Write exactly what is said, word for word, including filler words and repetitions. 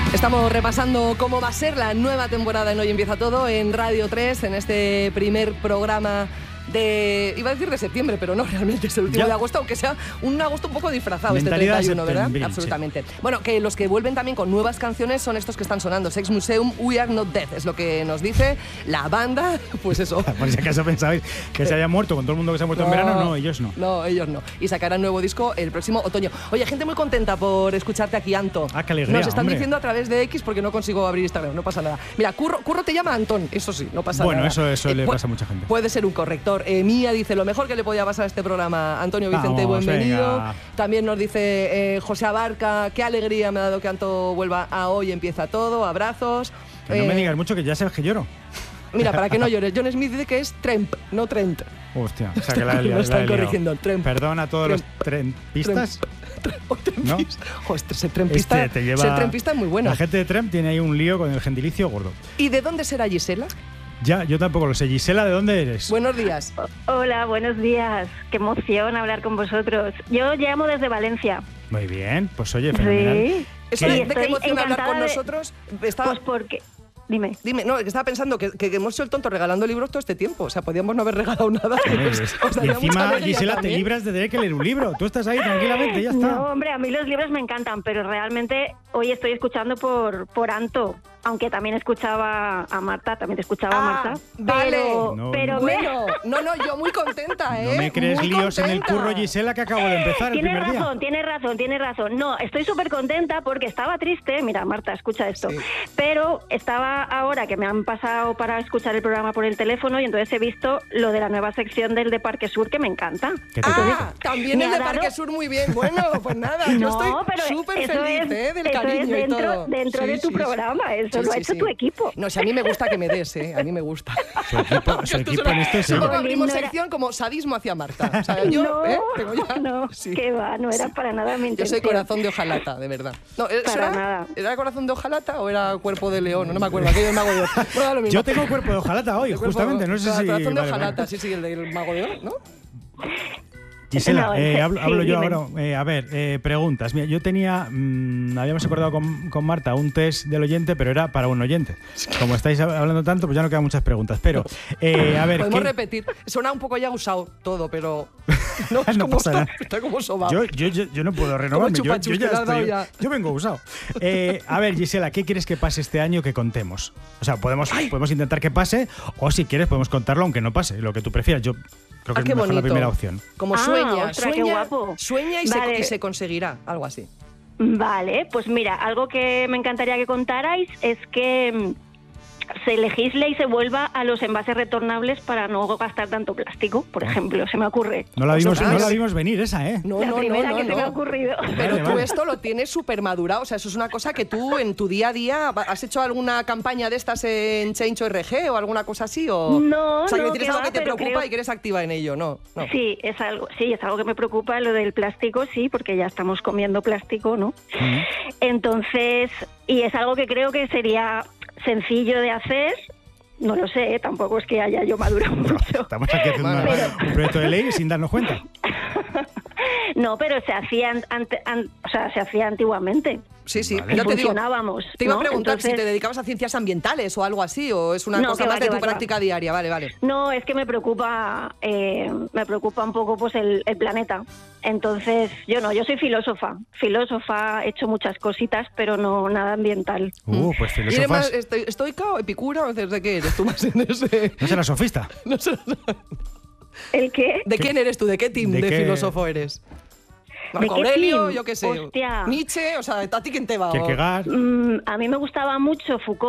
Estamos repasando cómo va a ser la nueva temporada en Hoy Empieza Todo en Radio tres, en este primer programa de, iba a decir de septiembre, pero no, realmente es el último ya. de agosto, aunque sea un agosto un poco disfrazado. Mentalidad este treinta y uno, ¿verdad? Absolutamente. Sí. Bueno, que los que vuelven también con nuevas canciones son estos que están sonando. Sex Museum, We Are Not Dead, es lo que nos dice la banda, pues eso. Por si acaso pensabais que se haya muerto con todo el mundo que se ha muerto no, en verano, no, ellos no. No, ellos no. Y sacarán nuevo disco el próximo otoño. Oye, gente muy contenta por escucharte aquí, Anto. Ah, qué alegría, Nos están hombre. diciendo a través de X porque no consigo abrir Instagram, no pasa nada. Mira, Curro, Curro te llama Antón, eso sí, no pasa bueno, nada. Bueno, eso, eso eh, le pu- pasa a mucha gente. Puede ser un corrector. Eh, Mía dice, lo mejor que le podía pasar a este programa, Antonio Vicente, Vamos, bienvenido. venga. También nos dice eh, José Abarca, qué alegría me ha dado que Anto vuelva a Hoy Empieza Todo, abrazos. Que no eh, me digas mucho que ya sabes que lloro. Mira, para que no llores, John Smith dice que es Tremp, no Trent. Hostia, o sea que la, la, lo están la corrigiendo, Tremp. Perdón a todos Tremp. los trempistas. ¿No? Joder, ese trempista, este te lleva, ese trempista es muy bueno. La gente de Tremp tiene ahí un lío con el gentilicio gordo. ¿Y de dónde será Gisela? Ya, yo tampoco lo sé. Gisela, ¿de dónde eres? Buenos días. Hola, buenos días. Qué emoción hablar con vosotros. Yo llamo desde Valencia. Muy bien, pues oye, fenomenal. Sí. ¿Eso de, de qué emoción hablar con de... nosotros? Estaba... Pues porque... Dime. Dime, no, que estaba pensando que, que hemos hecho el tonto regalando libros todo este tiempo. O sea, podíamos no haber regalado nada. Pues, o sea, y encima, Gisela, te libras de tener que leer un libro. Tú estás ahí tranquilamente, ya está. No, hombre, a mí los libros me encantan, pero realmente hoy estoy escuchando por, por Anto. Aunque también escuchaba a Marta, también te escuchaba ah, a Marta. Vale, pero, no, pero no. bueno, no, no, yo muy contenta, ¿eh? No me crees muy líos contenta. en el curro, Gisela, que acabo de empezar el primer día. Tienes razón, día. tienes razón, tienes razón. No, estoy súper contenta porque estaba triste. Mira, Marta, escucha esto. Sí. Pero estaba ahora que me han pasado para escuchar el programa por el teléfono y entonces he visto lo de la nueva sección del de Parque Sur que me encanta. ¿Qué te ah, también el de dado... Parque Sur, muy bien. Bueno, pues nada, no, yo estoy súper feliz es, ¿eh? del eso cariño es dentro, y todo. dentro sí, de tu sí, programa, eso sí, lo sí, ha hecho sí. tu equipo. No, si a mí me gusta que me des, ¿eh? A mí me gusta. Su equipo, su equipo en esto sí. Luego abrimos sección como sadismo hacia Marta. O sea, yo, no, ¿eh? Tengo ya... no, sí. que va, no era para nada mi intención. Yo soy corazón de hojalata, de verdad. No, para era, nada. ¿Era corazón de hojalata o era cuerpo de león? No me acuerdo, aquello del mago de Oz. Bueno, lo mismo. Yo tengo cuerpo de hojalata hoy, justamente, no sé si... Corazón de vale, hojalata, vale. sí, sí, el del mago de Oz, ¿no? Gisela, no, eh, hablo, sí, hablo yo dime. ahora. Eh, a ver, eh, preguntas. Mira, yo tenía, mmm, habíamos acordado con, con Marta un test del oyente, pero era para un oyente. Como estáis hablando tanto, pues ya no quedan muchas preguntas. Pero, eh, a ver. Podemos ¿qué? repetir. Suena un poco ya usado todo, pero. No, es no como pasa está, nada. está como sobao. Yo, yo, yo, yo no puedo renovarme. Yo, yo, ya estoy, ya. yo vengo usado. Eh, a ver, Gisela, ¿qué quieres que pase este año que contemos? O sea, podemos, podemos intentar que pase, o si quieres, podemos contarlo aunque no pase, lo que tú prefieras. Yo creo que ah, es mejor bonito. la primera opción. Como ah, sueña, ostras, sueña, qué guapo. sueña y, vale. se, y se conseguirá, algo así. Vale, pues mira, algo que me encantaría que contarais es que se legisle y se vuelva a los envases retornables para no gastar tanto plástico, por ejemplo, se me ocurre. No la vimos, Ostras. no la vimos venir esa, ¿eh? No, la no, primera no, que no, se me ha no. ocurrido. Pero Vale, tú vale. esto lo tienes súper madurado, o sea, eso es una cosa que tú en tu día a día, ¿has hecho alguna campaña de estas en Change punto org o alguna cosa así? O, No, o sea, que no, tienes que algo va, que te pero preocupa creo- y que eres activa en ello, ¿no? no. Sí, es algo, sí, es algo que me preocupa, lo del plástico, sí, porque ya estamos comiendo plástico, ¿no? Mm. Entonces, y es algo que creo que sería sencillo de hacer. No lo sé, ¿eh? Tampoco es que haya yo madurado mucho. Estamos aquí haciendo Bueno, una- pero- un proyecto de ley sin darnos cuenta. No, pero se hacía, ante, an- o sea, se hacía antiguamente. Sí, sí, Vale. ya te digo. Funcionábamos. Te iba ¿no? a preguntar Entonces, si te dedicabas a ciencias ambientales o algo así, o es una No, cosa que más va, de que tu va, que práctica va. diaria, vale, vale. No, es que me preocupa, eh, me preocupa un poco pues el, el planeta. Entonces, yo no, yo soy filósofa. Filósofa, he hecho muchas cositas, pero no nada ambiental. Uh, pues ¿Y eres más filósofas. esto- estoica o epicura o de qué eres tú más en ese...? No será sofista. No sé. ¿El qué? ¿De quién eres tú? ¿De qué team ¿De de, qué? filósofo eres? ¿De Marco qué Aurelio, team? yo qué sé. Hostia. Nietzsche, o sea, ¿a ti quién te va? O- Kierkegaard. Mm, a mí me gustaba mucho Foucault.